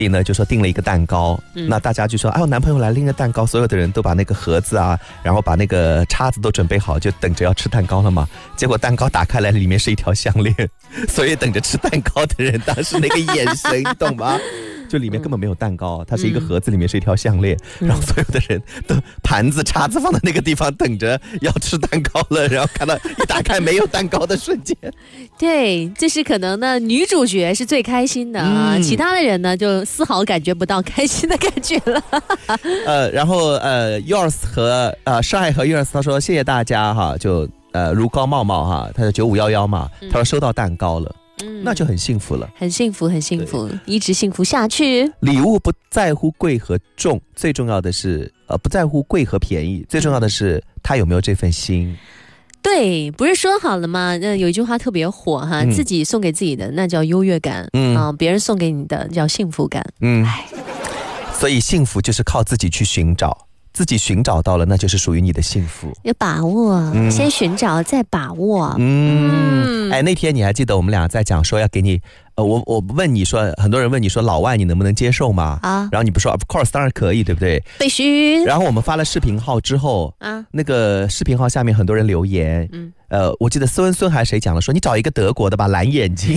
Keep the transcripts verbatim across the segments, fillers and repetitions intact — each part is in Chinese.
呢就说订了一个蛋糕，嗯、那大家就说哎，我男朋友来拎个蛋糕，所有的人都把那个盒子啊，然后把那个叉子都准备好，就等着要吃蛋糕了嘛。结果蛋糕打开来，里面是一条项链，所以等着吃蛋糕的人当时那个眼神，你懂吗？就里面根本没有蛋糕，它是一个盒子，里面是一条项链，嗯、然后所有的人都盘子叉子放在那个地方等着要吃蛋糕了，然后看到一打开没有蛋糕的瞬间， 对，这是可能呢女主角是最开心的啊，嗯、其他的人呢就丝毫感觉不到开心的感觉了。 呃，然后呃 ，yours 和呃上海和 yours 他说谢谢大家哈，就呃如高茂茂哈，他说九五幺幺嘛，他说收到蛋糕了。嗯，那就很幸福了， 很幸福，很幸福，一直幸福下去。 礼物不在乎贵和重，最重要的是，呃，不在乎贵和便宜，最重要的是他有没有这份心。 对，不是说好了吗？那有一句话特别火哈，嗯、自己送给自己的那叫优越感，嗯啊、呃，别人送给你的叫幸福感。嗯， 所以幸福就是靠自己去寻找。自己寻找到了，那就是属于你的幸福。 要把握，嗯、先寻找再把握。 嗯，哎，那天你还记得我们俩在讲说要给你，呃，我我问你说，很多人问你说老外你能不能接受吗？啊，然后你不说 of course 当然可以，对不对？ 必须。 然后我们发了视频号之后，啊，那个视频号下面很多人留言，嗯，呃，我记得孙孙还是谁讲了说，你找一个德国的吧，蓝眼睛。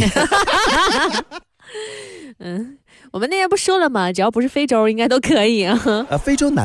嗯，我们那天不说了吗？只要不是非洲，应该都可以啊。 呃，非洲男。